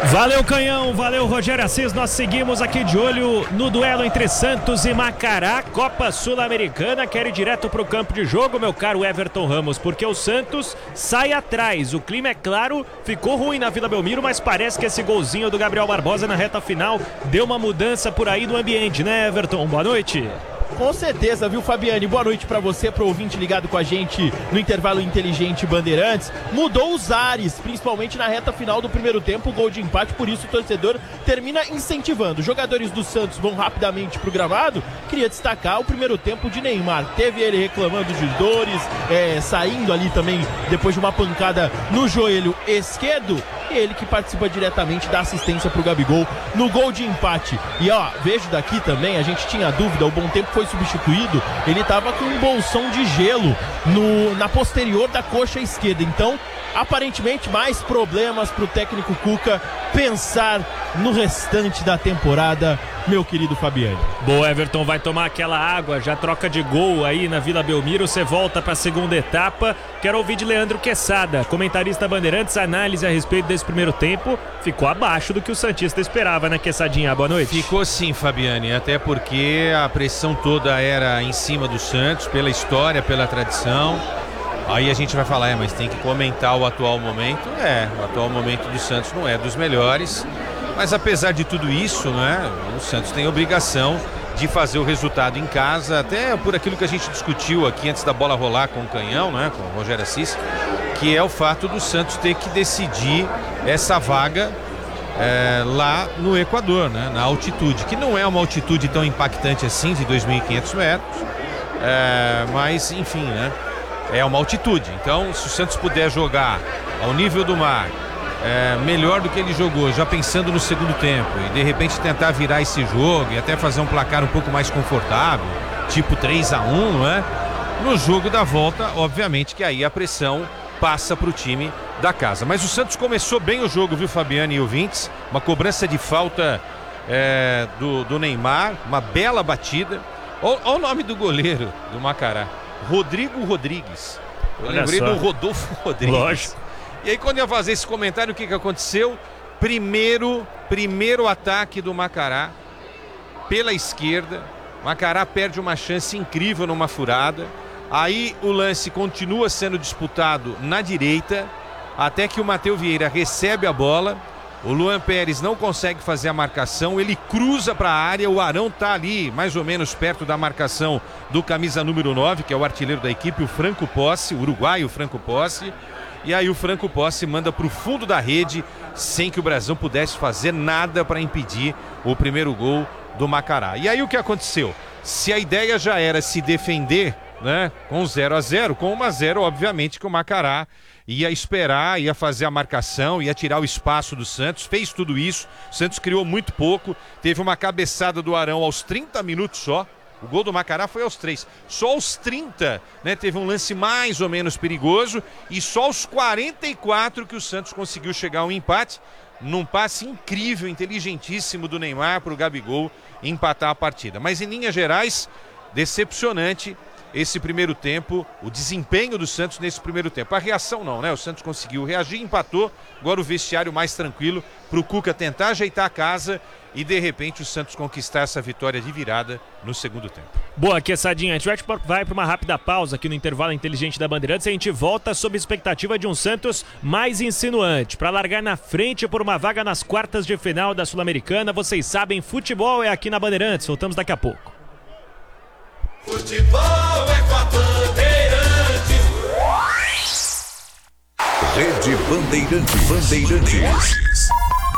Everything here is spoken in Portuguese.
Valeu, Canhão, valeu, Rogério Assis. Nós seguimos aqui de olho no duelo entre Santos e Macará, Copa Sul-Americana. Quer ir direto para o campo de jogo, meu caro Everton Ramos, porque o Santos sai atrás. O clima, é claro, ficou ruim na Vila Belmiro, mas parece que esse golzinho do Gabriel Barbosa na reta final deu uma mudança por aí no ambiente, né, Everton? Boa noite. Com certeza, viu, Fabiane? Boa noite pra você, pro ouvinte ligado com a gente no intervalo inteligente Bandeirantes. Mudou os ares, principalmente na reta final do primeiro tempo, o gol de empate, por isso o torcedor termina incentivando. Os jogadores do Santos vão rapidamente pro gramado. Queria destacar o primeiro tempo de Neymar. Teve ele reclamando de dores, saindo ali também depois de uma pancada no joelho esquerdo. E ele que participa diretamente da assistência pro Gabigol no gol de empate. E ó, vejo daqui também, a gente tinha dúvida, o Bom Tempo foi substituído, ele estava com um bolsão de gelo na posterior da coxa esquerda. Então, aparentemente, mais problemas para o técnico Cuca pensar no restante da temporada, meu querido Fabiane. Boa, Everton, vai tomar aquela água, já troca de gol aí na Vila Belmiro, você volta para a segunda etapa. Quero ouvir de Leandro Quesada, comentarista Bandeirantes, análise a respeito desse primeiro tempo. Ficou abaixo do que o santista esperava, né, Quessadinha? Boa noite. Ficou sim, Fabiane, até porque a pressão toda era em cima do Santos, pela história, pela tradição. Aí a gente vai falar, mas tem que comentar o atual momento. O atual momento do Santos não é dos melhores, mas apesar de tudo isso, né, o Santos tem obrigação de fazer o resultado em casa, até por aquilo que a gente discutiu aqui antes da bola rolar com o Canhão, né, com o Rogério Assis, que é o fato do Santos ter que decidir essa vaga lá no Equador, né, na altitude, que não é uma altitude tão impactante assim, de 2.500 metros, mas enfim, né, é uma altitude. Então, se o Santos puder jogar ao nível do mar, melhor do que ele jogou, já pensando no segundo tempo, e de repente tentar virar esse jogo e até fazer um placar um pouco mais confortável, tipo 3-1, não é? No jogo da volta, obviamente que aí a pressão passa para o time da casa. Mas o Santos começou bem o jogo, viu, Fabiane e ouvintes? Uma cobrança de falta do Neymar, uma bela batida. Olha o nome do goleiro do Macará, Rodrigo Rodrigues. Eu lembrei do Rodolfo Rodrigues. Lógico. E aí, quando ia fazer esse comentário, o que aconteceu? Primeiro ataque do Macará pela esquerda. Macará perde uma chance incrível numa furada. Aí o lance continua sendo disputado na direita, até que o Matheus Vieira recebe a bola. O Luan Pérez não consegue fazer a marcação, ele cruza para a área, o Arão tá ali, mais ou menos perto da marcação do camisa número 9, que é o artilheiro da equipe, o Franco Posse, o uruguaio Franco Posse. E aí o Franco Posse manda para o fundo da rede, sem que o Brasil pudesse fazer nada para impedir o primeiro gol do Macará. E aí o que aconteceu? Se a ideia já era se defender, né, com 0-0, com 1-0, obviamente que o Macará ia esperar, ia fazer a marcação, ia tirar o espaço do Santos, fez tudo isso. O Santos criou muito pouco, teve uma cabeçada do Arão aos 30 minutos só. O gol do Macará foi aos 3. Só aos 30, né, teve um lance mais ou menos perigoso, e só aos 44 que o Santos conseguiu chegar a um empate, num passe incrível, inteligentíssimo do Neymar para o Gabigol empatar a partida. Mas em linhas gerais, decepcionante esse primeiro tempo, o desempenho do Santos nesse primeiro tempo. A reação não, né? O Santos conseguiu reagir, empatou, agora o vestiário mais tranquilo para o Cuca tentar ajeitar a casa e de repente o Santos conquistar essa vitória de virada no segundo tempo. Boa, Quessadinha, a gente vai para uma rápida pausa aqui no intervalo inteligente da Bandeirantes e a gente volta sob expectativa de um Santos mais insinuante, para largar na frente por uma vaga nas quartas de final da Sul-Americana. Vocês sabem, futebol é aqui na Bandeirantes, voltamos daqui a pouco. Futebol é com a Bandeirantes. Rede Bandeirantes.